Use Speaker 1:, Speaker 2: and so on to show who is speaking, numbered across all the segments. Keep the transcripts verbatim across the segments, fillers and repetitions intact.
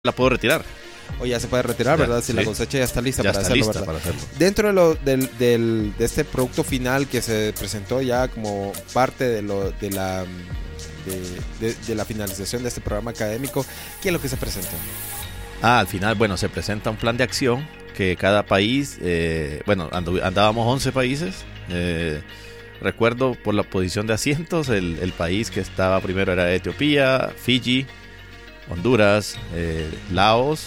Speaker 1: la puedo retirar.
Speaker 2: O ya se puede retirar,
Speaker 1: Ya,
Speaker 2: ¿verdad? Si
Speaker 1: sí.
Speaker 2: la cosecha ya está lista,
Speaker 1: Ya
Speaker 2: para,
Speaker 1: está
Speaker 2: hacerlo,
Speaker 1: lista
Speaker 2: ¿verdad?
Speaker 1: para hacerlo.
Speaker 2: Dentro de, lo, del, del, de este producto final que se presentó ya como parte de, lo, de, la, de, de, de la finalización de este programa académico, ¿qué es lo que se presentó?
Speaker 1: Ah, al final, bueno, se presenta un plan de acción que cada país, eh, bueno, andu- andábamos once países. Eh, recuerdo por la posición de asientos, el, el país que estaba primero era Etiopía, Fiji, Honduras, eh, Laos,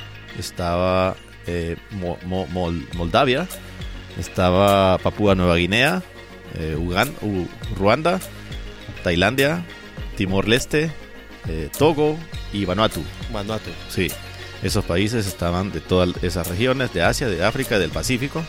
Speaker 1: estaba eh, Mo- Mo- Mol- Moldavia, estaba Papúa Nueva Guinea, eh, Ugan- U- Ruanda, Tailandia, Timor-Leste, eh, Togo y Vanuatu.
Speaker 2: Vanuatu.
Speaker 1: Sí, esos países estaban de todas esas regiones, de Asia, de África, del Pacífico.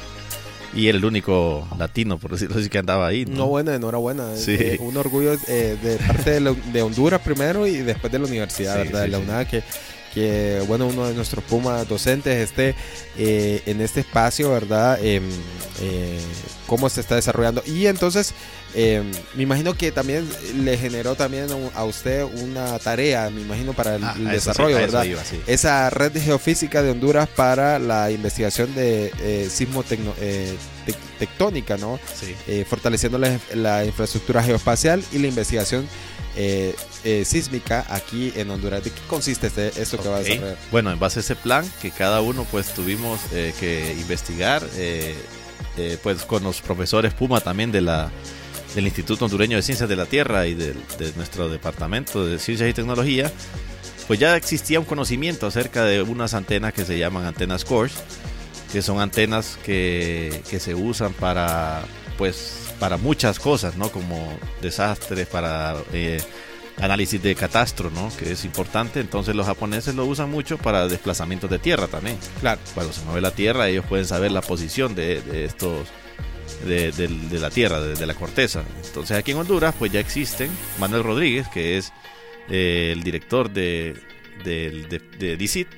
Speaker 1: Y era el único latino, por decirlo así, que andaba ahí, ¿no?
Speaker 2: No, buena, enhorabuena.
Speaker 1: Sí.
Speaker 2: Eh, un orgullo eh, de parte de, la- de Honduras primero y después de la universidad,
Speaker 1: Sí,
Speaker 2: ¿verdad?
Speaker 1: sí,
Speaker 2: la
Speaker 1: sí.
Speaker 2: UNAD, que, que, bueno, uno de nuestros Pumas docentes esté eh, en este espacio, ¿verdad? Eh, eh, cómo se está desarrollando. Y entonces, eh, me imagino que también le generó también a usted una tarea, me imagino, para el,
Speaker 1: Ah,
Speaker 2: el
Speaker 1: a eso
Speaker 2: desarrollo,
Speaker 1: sí, a eso
Speaker 2: ¿verdad?
Speaker 1: iba, sí.
Speaker 2: Esa red geofísica de Honduras para la investigación de eh, sismo tecno, eh, te- tectónica, ¿no?
Speaker 1: Sí.
Speaker 2: Eh, fortaleciendo la, la infraestructura geoespacial y la investigación eh, eh, sísmica aquí en Honduras. ¿De qué consiste este, esto que va a
Speaker 1: Ok.
Speaker 2: desarrollar?
Speaker 1: Bueno, en base a ese plan que cada uno pues tuvimos eh, que investigar, eh, eh, pues con los profesores Puma también de la del Instituto Hondureño de Ciencias de la Tierra y del- de, nuestro departamento de Ciencias y Tecnología, pues ya existía un conocimiento acerca de unas antenas que se llaman antenas CORS, que son antenas que, que se usan para pues para muchas cosas, ¿no? Como desastres, para eh, análisis de catastro, ¿no? Que es importante. Entonces los japoneses lo usan mucho para desplazamientos de tierra también.
Speaker 2: Claro.
Speaker 1: Cuando se mueve la tierra, ellos pueden saber la posición de, de estos de, de- de la tierra, de, de la corteza. Entonces aquí en Honduras pues ya existen. Manuel Rodríguez, que es eh, el director de, de, de, de D C I T,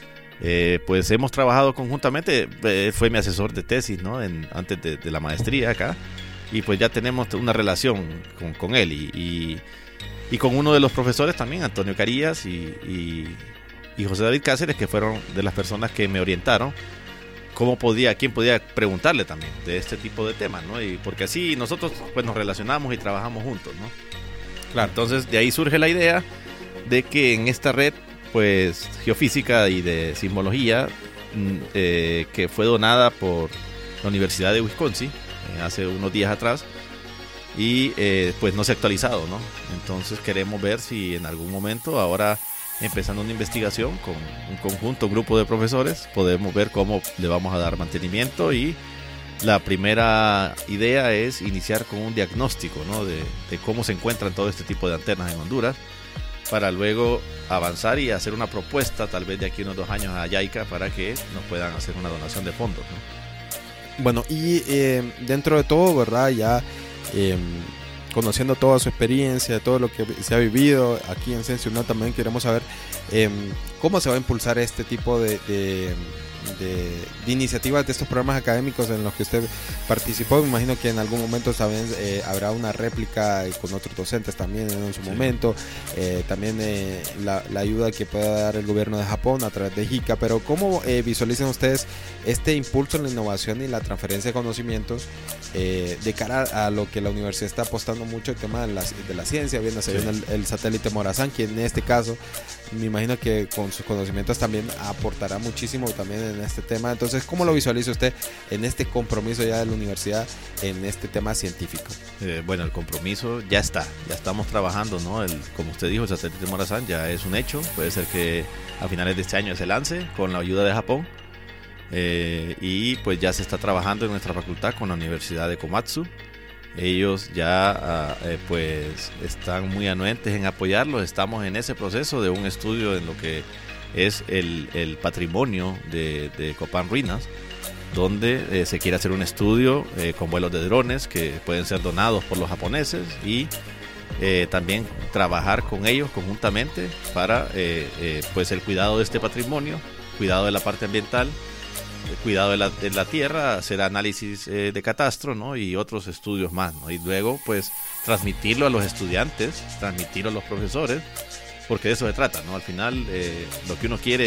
Speaker 1: eh, pues hemos trabajado conjuntamente. Eh, fue mi asesor de tesis, ¿no? En, antes de, de la maestría acá, y pues ya tenemos una relación con, con él y, y, y con uno de los profesores también, Antonio Carías y, y, y José David Cáceres, que fueron de las personas que me orientaron cómo podía, quién podía preguntarle también de este tipo de temas, ¿no? Y porque así nosotros pues nos relacionamos y trabajamos juntos, ¿no?
Speaker 2: Claro.
Speaker 1: Entonces de ahí surge la idea de que en esta red pues geofísica y de sismología mm, eh, que fue donada por la Universidad de Wisconsin eh, hace unos días atrás y eh, pues no se ha actualizado, ¿no? Entonces queremos ver si en algún momento, ahora empezando una investigación con un conjunto, un grupo de profesores, podemos ver cómo le vamos a dar mantenimiento. Y la primera idea es iniciar con un diagnóstico, ¿no? de, de cómo se encuentran todo este tipo de antenas en Honduras, para luego avanzar y hacer una propuesta tal vez de aquí unos dos años a YAICA para que nos puedan hacer una donación de fondos, ¿no?
Speaker 2: Bueno, y eh, dentro de todo, ¿verdad? Ya eh, conociendo toda su experiencia, todo lo que se ha vivido aquí en Ciencia UNAD, también queremos saber eh, cómo se va a impulsar este tipo de, de, de, de iniciativas de estos programas académicos en los que usted participó. Me imagino que en algún momento también eh, habrá una réplica con otros docentes también en su
Speaker 1: Sí.
Speaker 2: momento. Eh, también eh, la, la ayuda que pueda dar el gobierno de Japón a través de JICA. Pero ¿cómo eh, visualizan ustedes este impulso en la innovación y la transferencia de conocimientos eh, de cara a lo que la universidad está apostando mucho, el tema de la, de la ciencia? Viendo, se
Speaker 1: Sí.
Speaker 2: viene el, el satélite Morazán, que en este caso me imagino que con sus conocimientos también aportará muchísimo también en este tema. Entonces, ¿cómo lo visualiza usted en este compromiso ya de la universidad en este tema científico?
Speaker 1: Eh, bueno, el compromiso ya está, ya estamos trabajando, ¿no? El, como usted dijo, el satélite Morazán ya es un hecho. Puede ser que a finales de este año se lance con la ayuda de Japón. Eh, y pues ya se está trabajando en nuestra facultad con la Universidad de Komatsu. Ellos ya uh, eh, pues están muy anuentes en apoyarlos. Estamos en ese proceso de un estudio en lo que es el, el patrimonio de, de Copán Ruinas, donde eh, se quiere hacer un estudio eh, con vuelos de drones que pueden ser donados por los japoneses, y eh, también trabajar con ellos conjuntamente para eh, eh, pues el cuidado de este patrimonio, cuidado de la parte ambiental, cuidado de la, de la tierra, hacer análisis eh, de catastro, ¿no? Y otros estudios más, ¿no? Y luego pues transmitirlo a los estudiantes, transmitirlo a los profesores porque de eso se trata, ¿no? Al final, eh, lo que uno quiere